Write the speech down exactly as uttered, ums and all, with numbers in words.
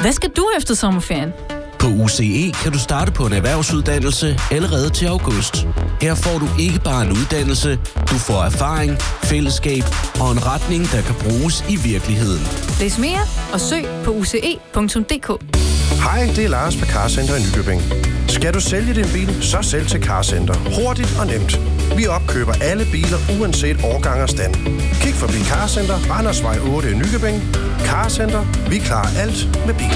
Hvad skal du efter sommerferien? På U C E kan du starte på en erhvervsuddannelse allerede til august. Her får du ikke bare en uddannelse, du får erfaring, fællesskab og en retning, der kan bruges i virkeligheden. Læs mere og søg på u c e punktum d k. Hej, det er Lars fra Carcenter i Nykøbing. Skal du sælge din bil, så sælg til Carcenter. Hurtigt og nemt. Vi opkøber alle biler, uanset årgang og stand. Kig forbi Carcenter, Randersvej otte i Nykøbing. Carcenter, vi klarer alt med bil.